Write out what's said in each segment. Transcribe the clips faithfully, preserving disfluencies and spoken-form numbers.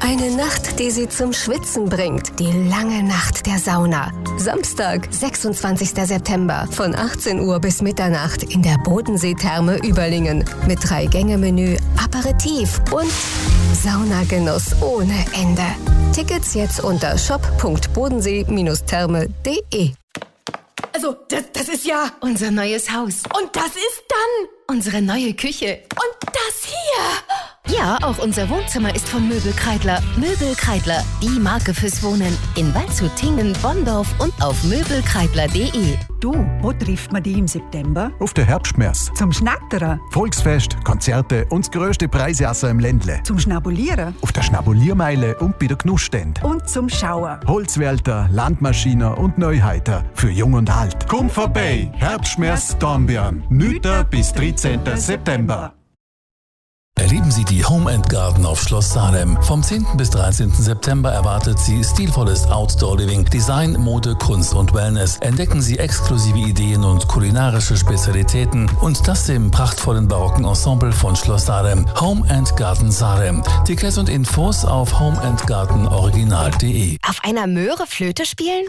Eine Nacht, die Sie zum Schwitzen bringt. Die lange Nacht der Sauna. Samstag, sechsundzwanzigster September von achtzehn Uhr bis Mitternacht in der Bodensee-Therme Überlingen. Mit Drei-Gänge-Menü, Aperitif und Saunagenuss ohne Ende. Tickets jetzt unter shop punkt bodensee therme punkt de. Also, das, das ist ja unser neues Haus. Und das ist dann unsere neue Küche. Und das hier. Ja, auch unser Wohnzimmer ist von Möbel Kreidler. Möbel Kreidler, die Marke fürs Wohnen. In Waldshut, Tingen, Bonndorf und auf möbelkreidler punkt de. Du, wo trifft man die im September? Auf der Herbstmess. Zum Schnattern? Volksfest, Konzerte und das grösste Preisjassen im Ländle. Zum Schnabulieren? Auf der Schnabuliermeile und bei der Genussstände. Und zum Schauen? Holzwälder, Landmaschinen und Neuheiter. Für Jung und Alt. Komm vorbei! Herbstmess Dornbirn. neunten bis dreizehnten September. Erleben Sie die Home and Garden auf Schloss Salem. Vom zehnten bis dreizehnten September erwartet Sie stilvolles Outdoor-Living, Design, Mode, Kunst und Wellness. Entdecken Sie exklusive Ideen und kulinarische Spezialitäten und das im prachtvollen barocken Ensemble von Schloss Salem. Home and Garden Salem. Tickets und Infos auf home and garden original punkt de. Auf einer Möhre Flöte spielen?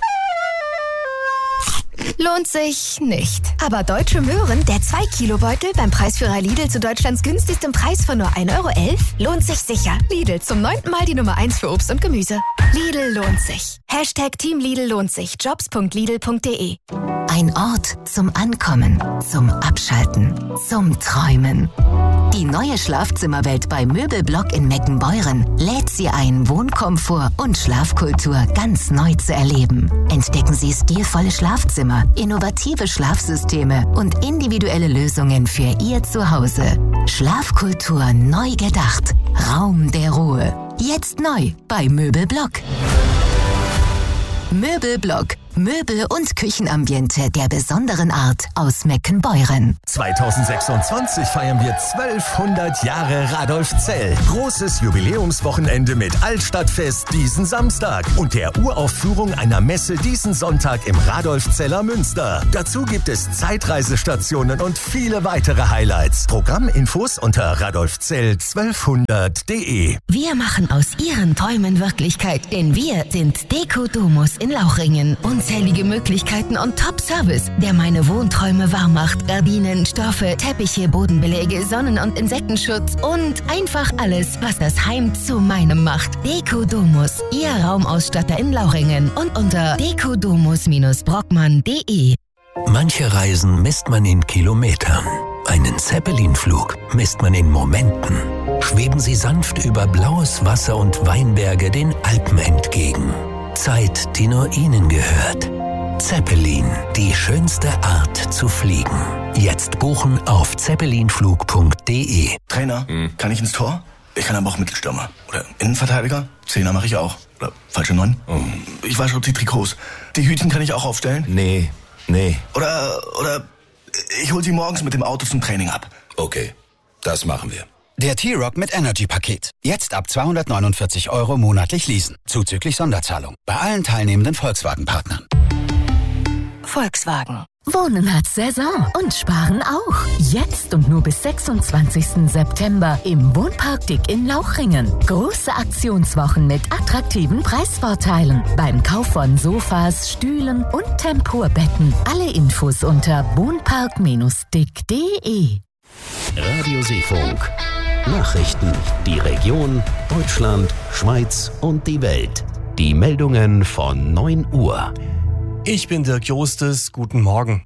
Lohnt sich nicht. Aber Deutsche Möhren, der zwei Kilo Beutel beim Preisführer Lidl zu Deutschlands günstigstem Preis von nur ein Euro elf, lohnt sich sicher. Lidl, zum neunten Mal die Nummer eins für Obst und Gemüse. Lidl lohnt sich. Hashtag Team Lidl lohnt sich. jobs punkt lidl punkt de. Ein Ort zum Ankommen, zum Abschalten, zum Träumen. Die neue Schlafzimmerwelt bei Möbelblock in Meckenbeuren lädt Sie ein, Wohnkomfort und Schlafkultur ganz neu zu erleben. Entdecken Sie stilvolle Schlafzimmer, innovative Schlafsysteme und individuelle Lösungen für Ihr Zuhause. Schlafkultur neu gedacht. Raum der Ruhe. Jetzt neu bei Möbelblock. Möbelblock. Möbel- und Küchenambiente der besonderen Art aus Meckenbeuren. zweitausendsechsundzwanzig feiern wir zwölfhundert Jahre Radolfzell. Großes Jubiläumswochenende mit Altstadtfest diesen Samstag und der Uraufführung einer Messe diesen Sonntag im Radolfzeller Münster. Dazu gibt es Zeitreisestationen und viele weitere Highlights. Programminfos unter radolfzell zwölfhundert punkt de. Wir machen aus Ihren Träumen Wirklichkeit, denn wir sind Deko Domus in Lauchringen. Unzählige Möglichkeiten und Top-Service, der meine Wohnträume wahr macht. Gardinen, Stoffe, Teppiche, Bodenbeläge, Sonnen- und Insektenschutz und einfach alles, was das Heim zu meinem macht. Deko Domus, Ihr Raumausstatter in Lauchringen und unter dekodomus brockmann punkt de. Manche Reisen misst man in Kilometern. Einen Zeppelin-Flug misst man in Momenten. Schweben Sie sanft über blaues Wasser und Weinberge den Alpen entgegen. Zeit, die nur Ihnen gehört. Zeppelin, die schönste Art zu fliegen. Jetzt buchen auf zeppelinflug punkt de. Trainer, hm. kann ich ins Tor? Ich kann aber auch Mittelstürmer. Oder Innenverteidiger? Zehner mache ich auch. Oder falsche Neun? Oh. Ich wasche die Trikots. Die Hütchen kann ich auch aufstellen? Nee, nee. Oder, oder ich hol sie morgens mit dem Auto zum Training ab. Okay, das machen wir. Der T-Rock mit Energy-Paket. Jetzt ab zweihundertneunundvierzig Euro monatlich leasen. Zuzüglich Sonderzahlung. Bei allen teilnehmenden Volkswagen-Partnern. Volkswagen. Wohnen hat Saison und Sparen auch. Jetzt und nur bis sechsundzwanzigsten September im Wohnpark Dick in Lauchringen. Große Aktionswochen mit attraktiven Preisvorteilen. Beim Kauf von Sofas, Stühlen und Tempurbetten. Alle Infos unter wohnpark dick punkt de. Radio Seefunk. Nachrichten, die Region, Deutschland, Schweiz und die Welt. Die Meldungen von neun Uhr. Ich bin Dirk Jostes, guten Morgen.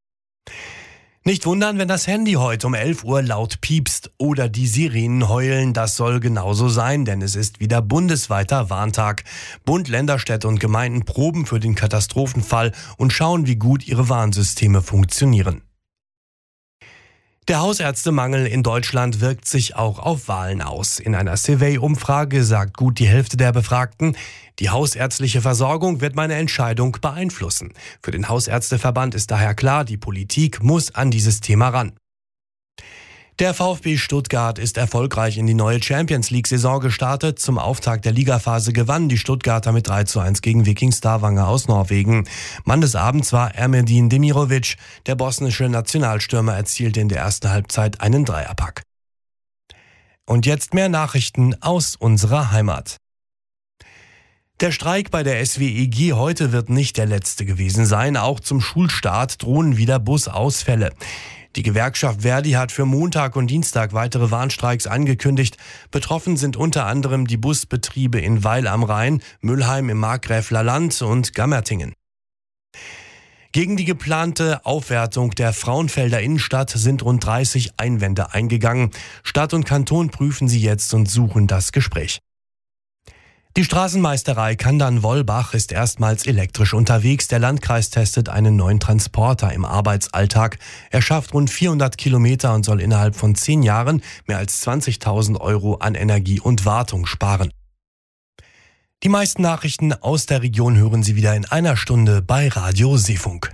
Nicht wundern, wenn das Handy heute um elf Uhr laut piepst oder die Sirenen heulen, das soll genauso sein, denn es ist wieder bundesweiter Warntag. Bund, Länder, Städte und Gemeinden proben für den Katastrophenfall und schauen, wie gut ihre Warnsysteme funktionieren. Der Hausärztemangel in Deutschland wirkt sich auch auf Wahlen aus. In einer Survey-Umfrage sagt gut die Hälfte der Befragten, die hausärztliche Versorgung wird meine Entscheidung beeinflussen. Für den Hausärzteverband ist daher klar, die Politik muss an dieses Thema ran. Der VfB Stuttgart ist erfolgreich in die neue Champions-League-Saison gestartet. Zum Auftakt der Ligaphase gewannen die Stuttgarter mit drei zu eins gegen Viking Stavanger aus Norwegen. Mann des Abends war Ermedin Demirovic. Der bosnische Nationalstürmer erzielte in der ersten Halbzeit einen Dreierpack. Und jetzt mehr Nachrichten aus unserer Heimat. Der Streik bei der S W E G heute wird nicht der letzte gewesen sein. Auch zum Schulstart drohen wieder Busausfälle. Die Gewerkschaft Verdi hat für Montag und Dienstag weitere Warnstreiks angekündigt. Betroffen sind unter anderem die Busbetriebe in Weil am Rhein, Müllheim im Markgräfler Land und Gammertingen. Gegen die geplante Aufwertung der Frauenfelder Innenstadt sind rund dreißig Einwände eingegangen. Stadt und Kanton prüfen sie jetzt und suchen das Gespräch. Die Straßenmeisterei Kandern-Wollbach ist erstmals elektrisch unterwegs. Der Landkreis testet einen neuen Transporter im Arbeitsalltag. Er schafft rund vierhundert Kilometer und soll innerhalb von zehn Jahren mehr als zwanzigtausend Euro an Energie und Wartung sparen. Die meisten Nachrichten aus der Region hören Sie wieder in einer Stunde bei Radio Seefunk.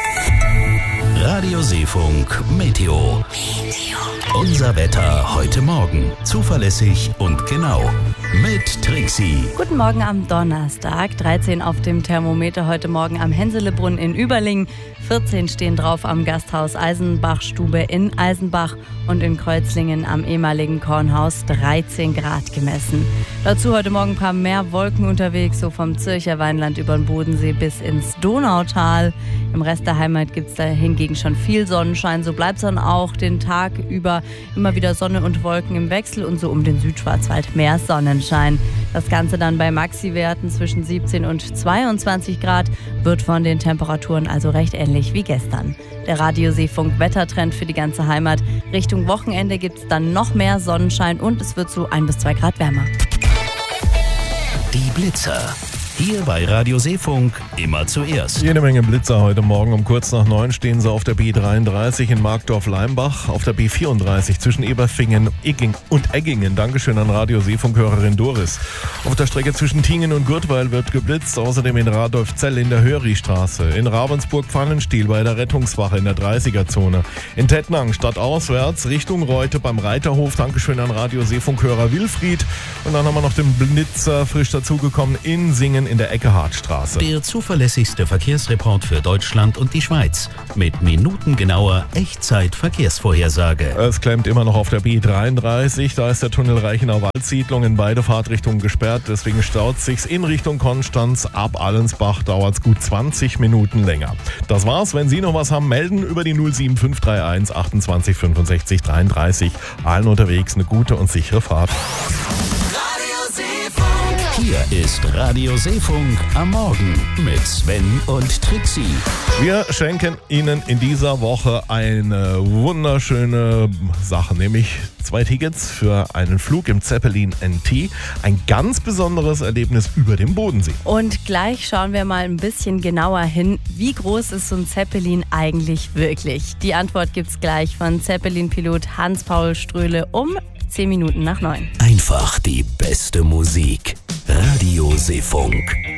Radio Seefunk Meteo. Unser Wetter heute Morgen. Zuverlässig und genau. Mit Trixie. Guten Morgen am Donnerstag. dreizehn auf dem Thermometer heute Morgen am Henselebrunn in Überlingen. vierzehn stehen drauf am Gasthaus Eisenbachstube in Eisenbach und in Kreuzlingen am ehemaligen Kornhaus dreizehn Grad gemessen. Dazu heute Morgen ein paar mehr Wolken unterwegs, so vom Zürcher Weinland über den Bodensee bis ins Donautal. Im Rest der Heimat gibt es da hingegen schon viel Sonnenschein. So bleibt es dann auch den Tag über immer wieder Sonne und Wolken im Wechsel und so um den Südschwarzwald mehr Sonnenschein. Das Ganze dann bei Maxi-Werten zwischen siebzehn und zweiundzwanzig Grad, wird von den Temperaturen also recht ähnlich wie gestern. Der Radio Seefunk Wettertrend für die ganze Heimat. Richtung Wochenende gibt es dann noch mehr Sonnenschein und es wird so ein bis zwei Grad wärmer. Die Blitzer. Hier bei Radio Seefunk immer zuerst. Jede Menge Blitzer heute Morgen. Um kurz nach neun stehen sie auf der B dreiunddreißig in Markdorf-Leimbach, auf der B vierunddreißig zwischen Eberfingen und Eggingen. Dankeschön an Radio Seefunk-Hörerin Doris. Auf der Strecke zwischen Tingen und Gurtweil wird geblitzt. Außerdem in Radolfzell in der Höristraße. In Ravensburg-Pfannenstiel bei der Rettungswache in der dreißiger-Zone. In Tettnang stadtauswärts Richtung Reute beim Reiterhof. Dankeschön an Radio Seefunk-Hörer Wilfried. Und dann haben wir noch den Blitzer frisch dazugekommen in Singen in der Ecke Hartstraße. Der zuverlässigste Verkehrsreport für Deutschland und die Schweiz. Mit minutengenauer Echtzeit-Verkehrsvorhersage. Es klemmt immer noch auf der B dreiunddreißig. Da ist der Tunnel Reichenau-Waldsiedlung in beide Fahrtrichtungen gesperrt. Deswegen staut sich's in Richtung Konstanz. Ab Allensbach dauert's gut zwanzig Minuten länger. Das war's. Wenn Sie noch was haben, melden über die null sieben fünf drei eins achtundzwanzig fünfundsechzig dreiunddreißig. Allen unterwegs eine gute und sichere Fahrt. Hier ist Radio Seefunk am Morgen mit Sven und Trixie. Wir schenken Ihnen in dieser Woche eine wunderschöne Sache, nämlich zwei Tickets für einen Flug im Zeppelin N T. Ein ganz besonderes Erlebnis über dem Bodensee. Und gleich schauen wir mal ein bisschen genauer hin, wie groß ist so ein Zeppelin eigentlich wirklich? Die Antwort gibt's gleich von Zeppelin-Pilot Hans-Paul Ströhle um zehn Minuten nach neun. Einfach die beste Musik. Radio Seefunk.